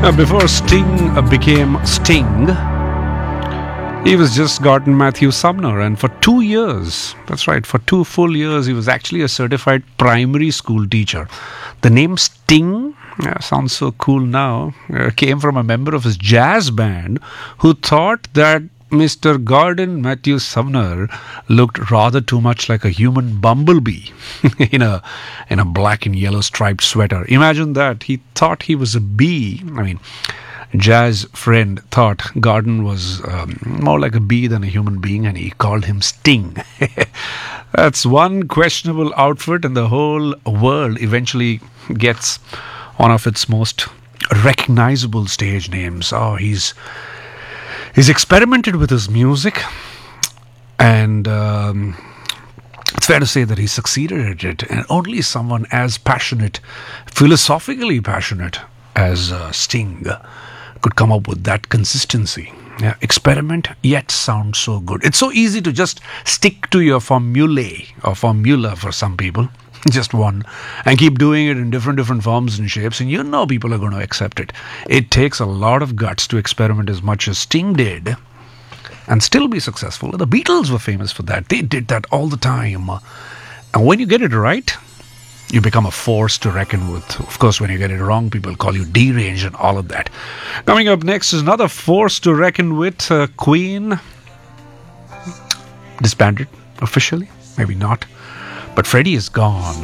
Before Sting became Sting, he was just gotten Matthew Sumner, and for 2 years, that's right, for 2 full years, he was actually a certified primary school teacher. The name Sting, sounds so cool now, came from a member of his jazz band who thought that Mr. Gordon Matthew Sumner looked rather too much like a human bumblebee in a black and yellow striped sweater. Imagine that. He thought he was a bee. I mean, jazz friend thought Gordon was more like a bee than a human being, and he called him Sting. That's one questionable outfit, and the whole world eventually gets one of its most recognizable stage names. Oh, he's experimented with his music, and it's fair to say that he succeeded at it, and only someone as passionate, philosophically passionate as Sting could come up with that consistency. Yeah, experiment yet sound so good. It's so easy to just stick to your formulae or formula for some people, just one, and keep doing it in different forms and shapes, and you know people are going to accept it. It takes a lot of guts to experiment as much as Sting did and still be successful. The Beatles were famous for that. They did that all the time. And when you get it right, you become a force to reckon with. Of course, when you get it wrong, people call you deranged and all of that. Coming up next is another force to reckon with. Queen disbanded officially, maybe not. But Freddie is gone.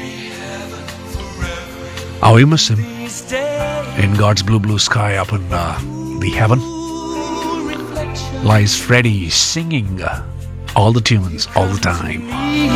How we miss him. In God's blue sky up in the heaven lies Freddie singing all the tunes all the time.